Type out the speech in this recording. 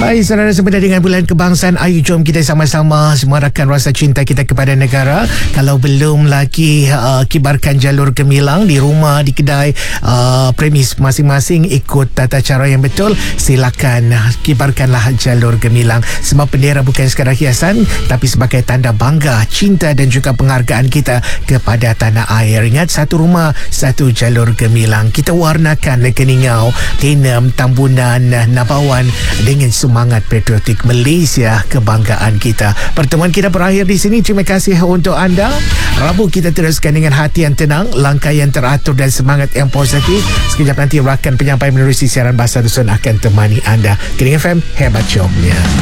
Baik, saudara, sebenarnya dengan bulan kebangsaan, ayo jom kita sama-sama semarakan rasa cinta kita kepada negara. Kalau belum lagi, kibarkan jalur gemilang di rumah, di kedai, premis masing-masing, ikut tata cara yang betul. Silakan kibarkanlah jalur gemilang. Sebab bendera bukan sekadar hiasan, tapi sebagai tanda bangga, cinta dan juga penghargaan kita kepada tanah air. Ingat, satu rumah, satu jalur gemilang. Kita warnakan Keningau, Tenem, Tambunan, Nabawan dengan semangat patriotik Malaysia, kebanggaan kita. Pertemuan kita berakhir di sini. Terima kasih untuk anda. Rabu kita teruskan dengan hati yang tenang, langkah yang teratur dan semangat yang positif. Sekejap nanti rakan penyampai menerusi siaran Bahasa Dusun akan temani anda. Kening FM, hebat jobnya.